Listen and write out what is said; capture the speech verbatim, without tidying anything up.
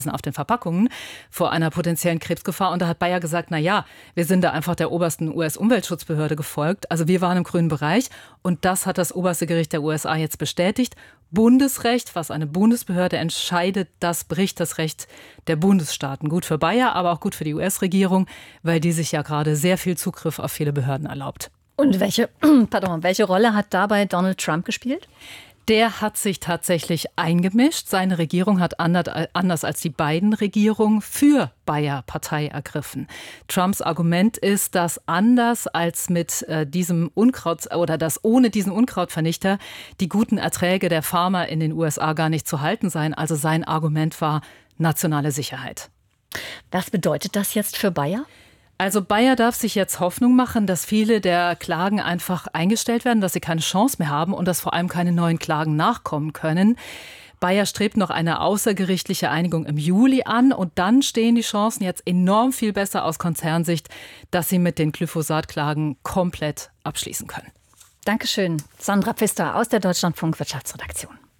auf den Verpackungen vor einer potenziellen Krebsgefahr. Und da hat Bayer gesagt, na ja, wir sind da einfach der obersten U S-Umweltschutzbehörde gefolgt. Also wir waren im grünen Bereich und das hat das oberste Gericht der U S A jetzt bestätigt. Bundesrecht, was eine Bundesbehörde entscheidet, das bricht das Recht der Bundesstaaten. Gut für Bayer, aber auch gut für die U S-Regierung, weil die sich ja gerade sehr viel Zugriff auf viele Behörden erlaubt. Und welche, pardon, welche Rolle hat dabei Donald Trump gespielt? Der hat sich tatsächlich eingemischt. Seine Regierung hat anders als die Biden-Regierung für Bayer Partei ergriffen. Trumps Argument ist, dass anders als mit äh, diesem Unkraut oder dass ohne diesen Unkrautvernichter die guten Erträge der Farmer in den U S A gar nicht zu halten seien. Also sein Argument war nationale Sicherheit. Was bedeutet das jetzt für Bayer? Also Bayer darf sich jetzt Hoffnung machen, dass viele der Klagen einfach eingestellt werden, dass sie keine Chance mehr haben und dass vor allem keine neuen Klagen nachkommen können. Bayer strebt noch eine außergerichtliche Einigung im Juli an und dann stehen die Chancen jetzt enorm viel besser aus Konzernsicht, dass sie mit den Glyphosat-Klagen komplett abschließen können. Dankeschön, Sandra Pfister aus der Deutschlandfunk Wirtschaftsredaktion.